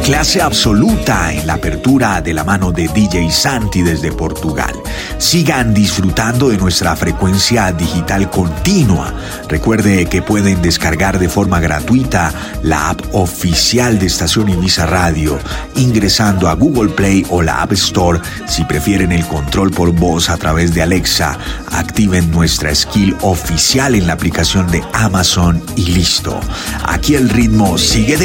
clase absoluta en la apertura de la mano de DJ Santi desde Portugal. Sigan disfrutando de nuestra frecuencia digital continua. Recuerde que pueden descargar de forma gratuita la app oficial de Estación Ibiza Radio ingresando a Google Play o la App Store. Si prefieren el control por voz a través de Alexa, activen nuestra skill oficial en la aplicación de Amazon y listo. Aquí el ritmo sigue de